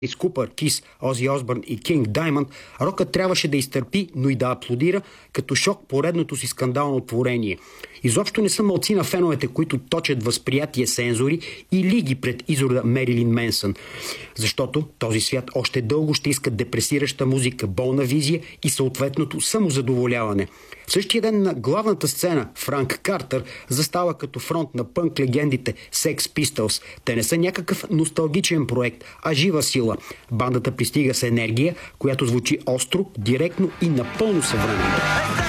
Алис Купър, Кис, Ози Осбърн и Кинг Даймонд, рокът трябваше да изтърпи, но и да аплодира като шок поредното си скандално творение. Изобщо не са малцина феновете, които точат възприятие сензори и лиги пред изрода Мерилин Менсън. Защото този свят още дълго ще иска депресираща музика, болна визия и съответното самозадоволяване. В същия ден на главната сцена Франк Картер застава като фронт на пънк легендите Sex Pistols. Те не са някакъв носталгичен проект, а жива сила. Бандата пристига с енергия, която звучи остро, директно и напълно съвременно.